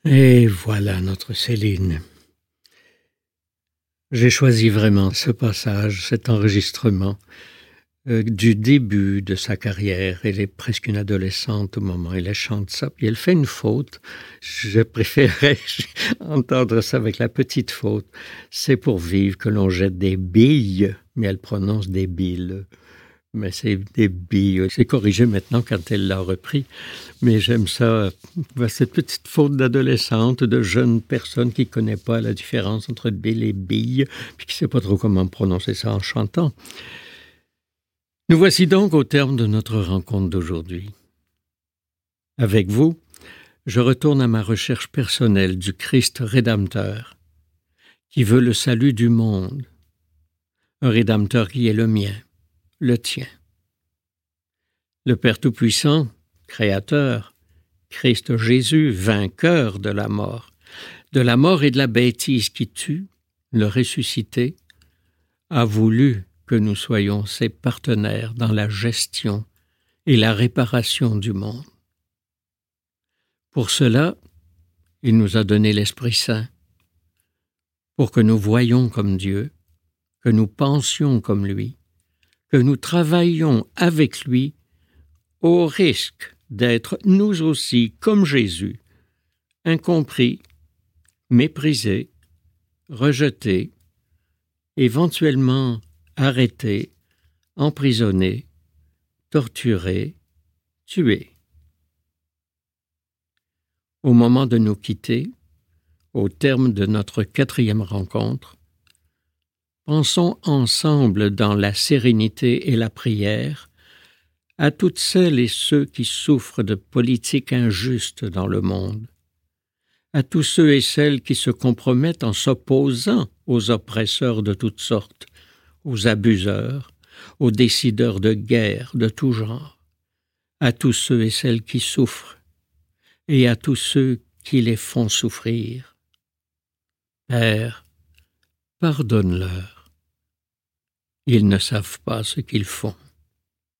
Et voilà notre Céline. J'ai choisi vraiment ce passage, cet enregistrement, du début de sa carrière. Elle est presque une adolescente au moment où elle chante ça, puis elle fait une faute. Je préférais entendre ça avec la petite faute. C'est pour vivre que l'on jette des billes, mais elle prononce des billes. Mais c'est des billes. C'est corrigé maintenant quand elle l'a repris. Mais j'aime ça, cette petite faute d'adolescente, de jeune personne qui ne connaît pas la différence entre bill et bille, puis qui ne sait pas trop comment prononcer ça en chantant. Nous voici donc au terme de notre rencontre d'aujourd'hui. Avec vous, je retourne à ma recherche personnelle du Christ rédempteur, qui veut le salut du monde. Un rédempteur qui est le mien, le tien. Le Père Tout-Puissant, Créateur, Christ Jésus, vainqueur de la mort et de la bêtise qui tue, le ressuscité, a voulu que nous soyons ses partenaires dans la gestion et la réparation du monde. Pour cela, il nous a donné l'Esprit Saint, pour que nous voyions comme Dieu, que nous pensions comme lui, que nous travaillions avec lui au risque d'être nous aussi, comme Jésus, incompris, méprisés, rejetés, éventuellement arrêtés, emprisonnés, torturés, tués. Au moment de nous quitter, au terme de notre 4e rencontre, pensons ensemble dans la sérénité et la prière à toutes celles et ceux qui souffrent de politiques injustes dans le monde, à tous ceux et celles qui se compromettent en s'opposant aux oppresseurs de toutes sortes, aux abuseurs, aux décideurs de guerre de tout genre, à tous ceux et celles qui souffrent, et à tous ceux qui les font souffrir. Père, pardonne-leur. Ils ne savent pas ce qu'ils font.